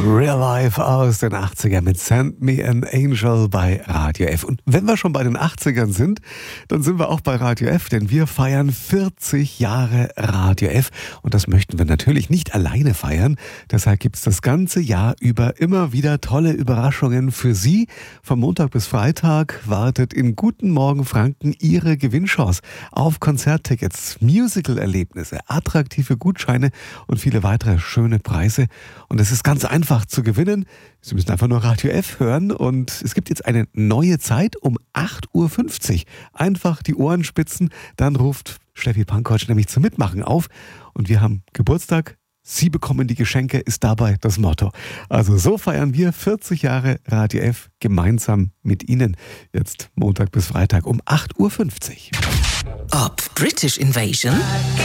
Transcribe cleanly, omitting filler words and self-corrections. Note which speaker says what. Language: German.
Speaker 1: Real Life aus den 80ern mit Send Me an Angel bei Radio F. Und wenn wir schon bei den 80ern sind, dann sind wir auch bei Radio F, denn wir feiern 40 Jahre Radio F. Und das möchten wir natürlich nicht alleine feiern. Deshalb gibt es das ganze Jahr über immer wieder tolle Überraschungen für Sie. Von Montag bis Freitag wartet in Guten Morgen Franken Ihre Gewinnchance auf Konzerttickets, Musical-Erlebnisse, attraktive Gutscheine und viele weitere schöne Preise. Und es ist ganz einfach zu gewinnen. Sie müssen einfach nur Radio F hören und es gibt jetzt eine neue Zeit um 8.50 Uhr. Einfach die Ohren spitzen, dann ruft Steffi Pankow nämlich zum Mitmachen auf und wir haben Geburtstag. Sie bekommen die Geschenke, ist dabei das Motto. Also so feiern wir 40 Jahre Radio F gemeinsam mit Ihnen. Jetzt Montag bis Freitag um 8.50 Uhr.
Speaker 2: Ob British Invasion,